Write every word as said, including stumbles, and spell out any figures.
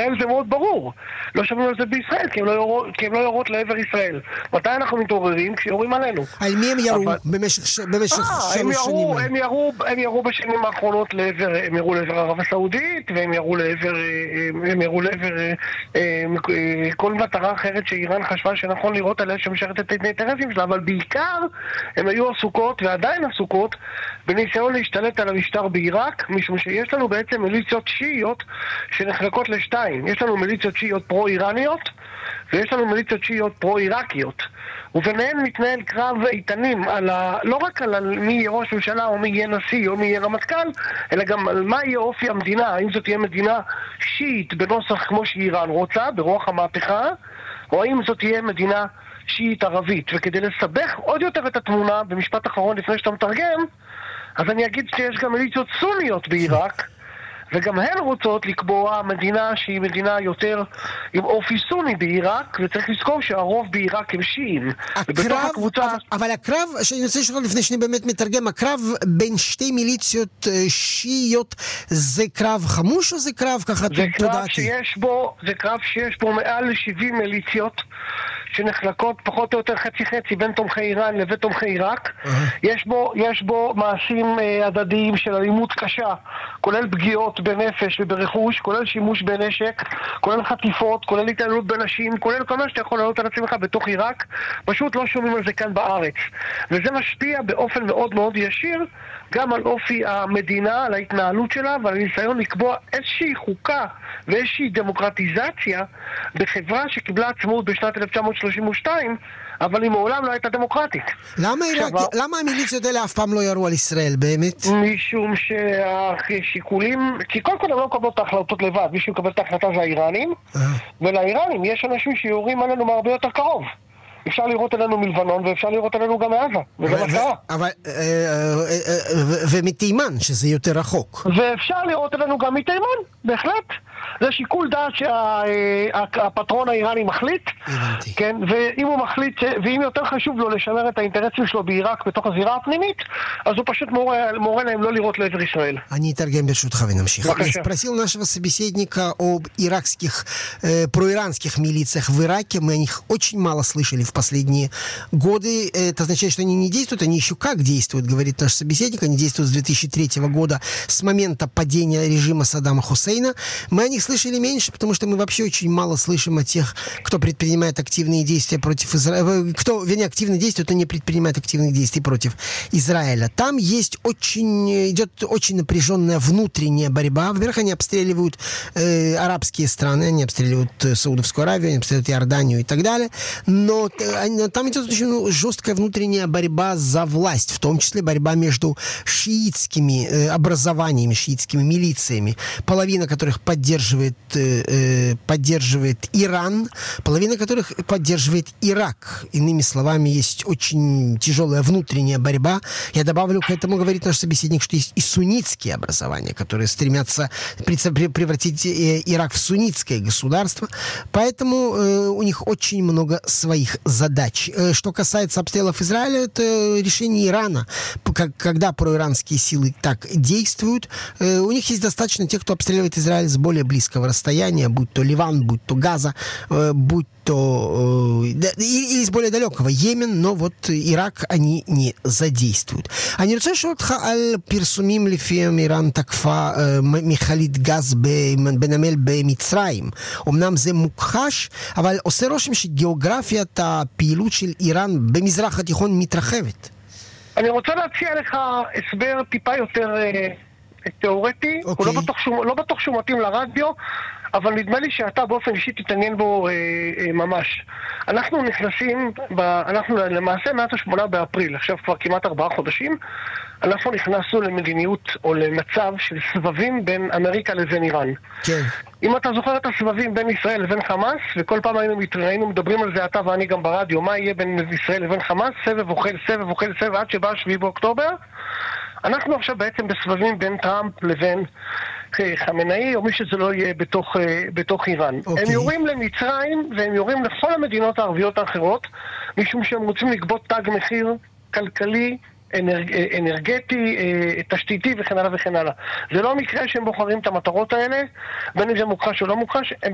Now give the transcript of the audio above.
בישראל זה מאוד ברור. לא שומעים על זה בישראל, כי הם לא יורות, כי הם לא יורות לעבר ישראל. מתי אנחנו מתעוררים? כשיורים עלינו. על מי הם ירו אבל... במשך, ש... במשך אה, שלוש הם ירו, שנים? הם ירו, הם ירו בשנים האחרונות לעבר, הם ירו לעבר ערב הסעודית, והם ירו לעבר, הם ירו לעבר כל מטרה אחרת שאיראן חשבה שנכון לראות עליה שמשרת את האינטרסים שלה, אבל בעיקר הם היו עסוקות ועדיין עסוקות בניסיון להשתלט על המשטר בעיראק, משום שיש לנו בעצם מיליציות שיעיות שנחלקות לשתיים. יש לנו מיליציות שיעיות פרו-איראניות ויש לנו מיליציות שיעיות פרו-עיראקיות, וביניהן מתנהל קרב איתנים על ה... לא רק על מי יהיה ראש ממשלה או מי יהיה נשיא או מי יהיה רמטכ"ל, אלא גם על מה יהיה אופי המדינה, האם זאת תהיה מדינה שיעית בנוסח כמו שאיראן רוצה, ברוח המהפכה, או האם זאת תהיה מדינה שיעית ערבית. וכדי לסבך עוד יותר את התמונה, במשפט אחרון לפני שאתה מתרגם, אז אני אגיד שיש גם מיליציות סוניות בעיראק, וגם הן רוצות לקבוע מדינה שהיא מדינה יותר עם אופי סוני בעיראק, וצריך לזכור שהרוב בעיראק הם שיעים. הקרב, הקבוצה... אבל, אבל הקרב, שאני רוצה לשאול לפני שאני באמת מתרגם, הקרב בין שתי מיליציות שיעיות, זה קרב חמוש או זה קרב ככה תודעתי? זה קרב שיש בו, זה קרב שיש בו מעל ל-שבעים מיליציות, שנחלקות פחות או יותר חצי חצי בין תומכי איראן לבין תומכי עיראק. Uh-huh. יש בו, יש בו מעשים אה, הדדיים של אלימות קשה, כולל פגיעות בנפש וברכוש, כולל שימוש בנשק, כולל חטיפות, כולל התעללות בנשים, כולל כל מה שאתה יכול לעלות על עצמך בתוך עיראק. פשוט לא שומעים על זה כאן בארץ. וזה משפיע באופן מאוד מאוד ישיר גם על אופי המדינה, על ההתנהלות שלה ועל הניסיון לקבוע איזושהי חוקה ואיזושהי דמוקרטיזציה בחברה שקיבלה עצמאות בשנת אלף תשע מאות שלושים ושתיים, אבל היא מעולם לא הייתה דמוקרטית. למה, שבה... למה המיליציות האלה אף פעם לא ירו על ישראל, באמת? משום שהשיקולים... כי קודם כל הם לא מקבלות את ההחלטות לבד, מי שמקבל את ההחלטה זה האיראנים, ולאיראנים יש אנשים שיורים עלינו מהרבה יותר קרוב. אפשר לראות עלינו מלבנון, ואפשר לראות עלינו גם מעזה. וזה מה קרה. אבל, ומתימן, שזה יותר רחוק. ואפשר לראות עלינו גם מתימן, בהחלט. זה שיקול דעת שהפטרון האיראני מחליט. הבנתי. כן, ואם הוא מחליט, ואם יותר חשוב לו לשמר את האינטרסים שלו בעיראק בתוך הזירה הפנימית, אז הוא פשוט מורה להם לא лирот לעבר ישראל. אני אתרגם ברשותך ונמשיך. Я спросил нашего собеседника об иракских, э, проиранских милициях в Ираке. Мы о них очень мало слышали в последние годы. Это означает, что они не действуют, они еще как действуют, говорит наш собеседник. Они действуют с две тысячи третьего года, с момента падения режима Саддама Хусейна. Мы о них слышали меньше, потому что мы вообще очень мало слышим о тех, кто предпринимает активные действия против Израиля, кто, вернее, активные действия, кто не предпринимает активных действий против Израиля. Там есть очень, идет очень напряженная внутренняя борьба. Во-первых, они обстреливают э, арабские страны, они обстреливают Саудовскую Аравию, они обстреливают Иорданию и так далее, но э, там идет очень жесткая внутренняя борьба за власть, в том числе борьба между шиитскими э, образованиями, шиитскими милициями, половина которых поддерживает, э, поддерживает Иран, половина которых поддерживает Ирак. Иными словами, есть очень тяжелая внутренняя борьба. Я добавлю к этому, говорит наш собеседник, что есть и суннитские образования, которые стремятся превратить Ирак в суннитское государство. Поэтому э, у них очень много своих задач. Что касается обстрелов Израиля, это решение Ирана. Когда проиранские силы так действуют, э, у них есть достаточно тех, кто обстреливает Израиль с более близкого расстояния, будь то Ливан, будь то Газа, э, будь то э, или с более далекого Йемен, но вот Ирак они не задействуют. אני רוצה לשאול אותך על פרסומים לפיהם איראן תקפה מכלית גז בנמל במצרים. אמנם זה מוכחש, אבל עושה רושם שגיאוגרפיית הפעילות של איראן במזרח התיכון מתרחבת. אני רוצה להציע לך הסבר טיפה יותר תיאורטי, okay. הוא לא בטוח, שהוא, לא בטוח שהוא מתאים לרדיו, אבל נדמה לי שאתה באופן אישי תתעניין בו אה, אה, ממש. אנחנו נכנסים, ב, אנחנו למעשה מאז השמונה באפריל, עכשיו כבר כמעט ארבעה חודשים, אנחנו נכנסנו למדיניות או למצב של סבבים בין אמריקה לבין איראן. כן. אם אתה זוכר את הסבבים בין ישראל לבין חמאס, וכל פעם היינו, היינו מדברים על זה אתה ואני גם ברדיו, מה יהיה בין ישראל לבין חמאס, סבב אוכל סבב אוכל סבב עד שבא השביעי באוקטובר, אנחנו עכשיו בעצם בסבבים בין טראמפ לבין חמינאי, או מי שזה לא יהיה בתוך, בתוך איראן. Okay. הם יורים למצרים, והם יורים לכל המדינות הערביות האחרות, משום שהם רוצים לגבות תג מחיר כלכלי, אנרג... אנרגטי, תשתיתי וכן הלאה וכן הלאה. זה לא מקרה שהם בוחרים את המטרות האלה, בין אם זה מוכחש או לא מוכחש, הם